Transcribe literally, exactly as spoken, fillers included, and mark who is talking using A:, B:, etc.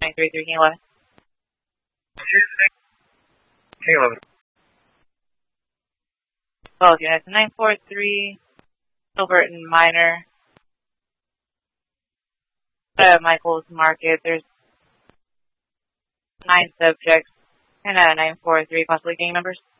A: nine three three, King eleven.
B: King eleven.
A: Both units, nine four three, Hilberton Minor. Uh, Michael's Market, there's nine subjects, and uh, nine four three, possibly gang members.